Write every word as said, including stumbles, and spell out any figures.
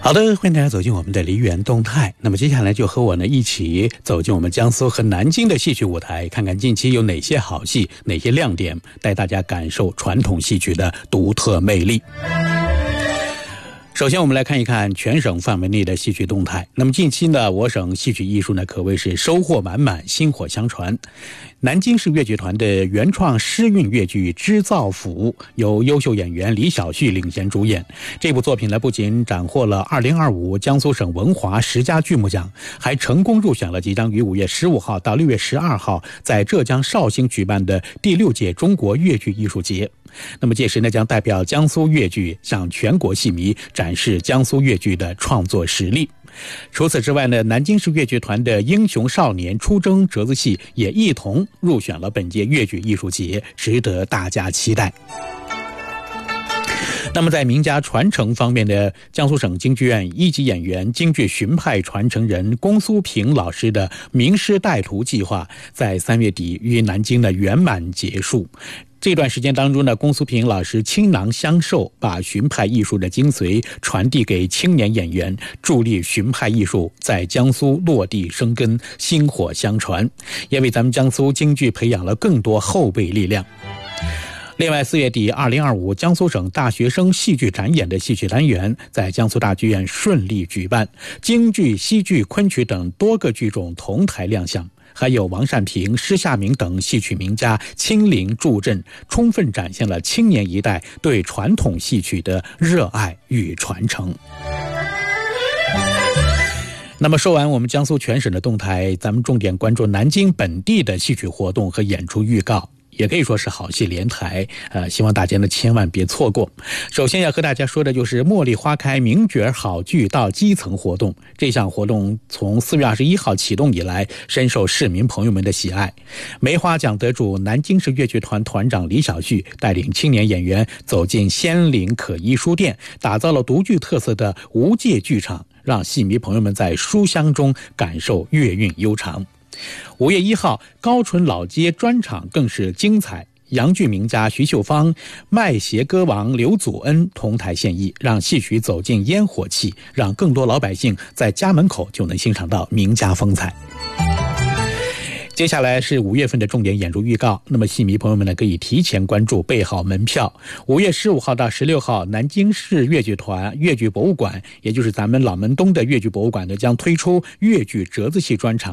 好的，欢迎大家走进我们的梨园动态。那么接下来就和我呢一起走进我们江苏和南京的戏曲舞台，看看近期有哪些好戏，哪些亮点，带大家感受传统戏曲的独特魅力。首先我们来看一看全省范围内的戏曲动态。那么近期呢，我省戏曲艺术呢可谓是收获满满，薪火相传。南京市越剧团的原创诗韵越剧《织造府》由优秀演员李晓旭领衔主演。这部作品呢不仅斩获了二零二五江苏省文华十佳剧目奖，还成功入选了即将于五月十五号到六月十二号在浙江绍兴举办的第六届中国越剧艺术节。那么届时呢，将代表江苏越剧向全国戏迷展示江苏越剧的创作实力。除此之外呢，南京市越剧团的英雄少年出征折子戏也一同入选了本届越剧艺术节，值得大家期待。那么在名家传承方面的，江苏省京剧院一级演员京剧荀派传承人龚苏平老师的名师带徒计划在三月底于南京的圆满结束。这段时间当中呢，龚苏平老师倾囊相授，把荀派艺术的精髓传递给青年演员，助力荀派艺术在江苏落地生根，薪火相传，也为咱们江苏京剧培养了更多后备力量。另外，四月底二零二五江苏省大学生戏剧展演的戏曲单元在江苏大剧院顺利举办，京剧、戏剧、昆曲等多个剧种同台亮相，还有王善平、施夏明等戏曲名家亲临助阵，充分展现了青年一代对传统戏曲的热爱与传承。那么说完我们江苏全省的动态，咱们重点关注南京本地的戏曲活动和演出预告，也可以说是好戏连台，呃，希望大家呢千万别错过。首先要和大家说的就是茉莉花开名角好剧到基层活动。这项活动从四月二十一号启动以来，深受市民朋友们的喜爱。梅花奖得主南京市越剧团团长李晓旭带领青年演员走进仙林可依书店，打造了独具特色的无界剧场，让戏迷朋友们在书香中感受乐韵悠长。五月一号，高淳老街专场更是精彩，洋剧名家徐秀芳、卖鞋歌王刘祖恩同台献艺，让戏曲走进烟火气，让更多老百姓在家门口就能欣赏到名家风采。接下来是五月份的重点演出预告，那么戏迷朋友们呢可以提前关注，备好门票。五月十五号到十六号，南京市越剧团越剧博物馆，也就是咱们老门东的越剧博物馆呢，将推出越剧折子戏专场。